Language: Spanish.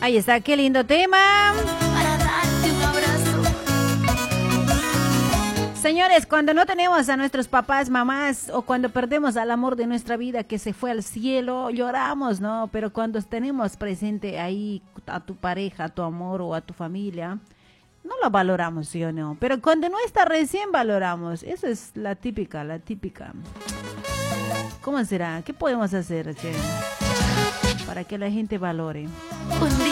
Ahí está, qué lindo tema. Para darte un abrazo. Señores, cuando no tenemos a nuestros papás, mamás, o cuando perdemos al amor de nuestra vida que se fue al cielo, lloramos, ¿no? Pero cuando tenemos presente ahí a tu pareja, a tu amor o a tu familia, no lo valoramos, ¿sí o no? Pero cuando no está recién valoramos. Eso es la típica, la típica. ¿Cómo será? ¿Qué podemos hacer, che? Para que la gente valore. Un día